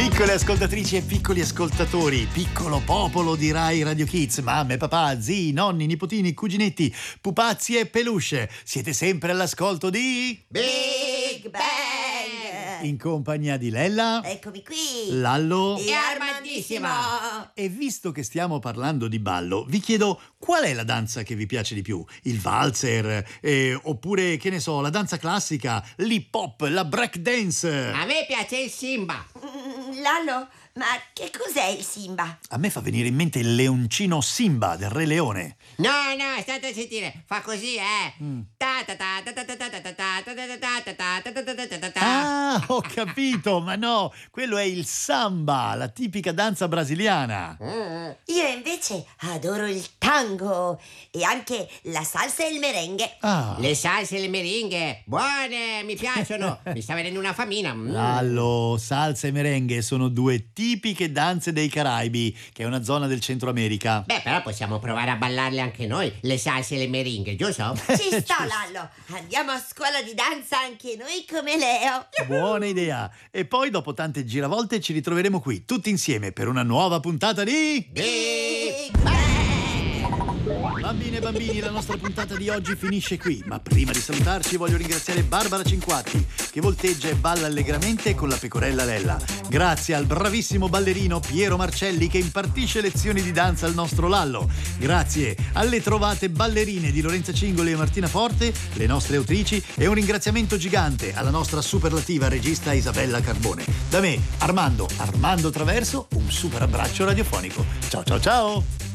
Piccole ascoltatrici e piccoli ascoltatori, piccolo popolo di Rai Radio Kids, mamme, papà, zii, nonni, nipotini, cuginetti, pupazzi e peluche, siete sempre all'ascolto di Big Bang! In compagnia di Lella, Eccomi qui! Lallo E Armandissimo! e visto che stiamo parlando di ballo, vi chiedo qual è la danza che vi piace di più? Il valzer, oppure, che ne so, la danza classica, l'hip hop, la break dance? A me piace il Simba. Lallo, ma che cos'è il Simba? A me fa venire in mente il leoncino Simba del Re Leone. No, state a sentire. Fa così, Ah, ho capito, ma no, quello è il samba, la tipica danza brasiliana. Io invece adoro il tango e anche la salsa e il merengue. Ah, Le salse e le meringhe, buone, mi piacciono. Mi sta venendo una famina. Lallo, salsa e merengue sono due tipiche danze dei Caraibi, che è una zona del Centro America. Beh, però possiamo provare a ballarle anche noi, le salse e le meringhe, giusto? Ci sta, Lallo! Andiamo a scuola di danza anche noi come Leo. Buona idea. E poi dopo tante giravolte ci ritroveremo qui, tutti insieme, per una nuova puntata di... Big Bang! Bambine e bambini, la nostra puntata di oggi finisce qui, ma prima di salutarci voglio ringraziare Barbara Cinquatti, che volteggia e balla allegramente con la pecorella Lella. Grazie al bravissimo ballerino Piero Marcelli, che impartisce lezioni di danza al nostro Lallo. Grazie alle trovate ballerine di Lorenza Cingoli e Martina Forte, le nostre autrici, e un ringraziamento gigante alla nostra superlativa regista Isabella Carbone. Da me, Armando Traverso, un super abbraccio radiofonico. Ciao ciao ciao!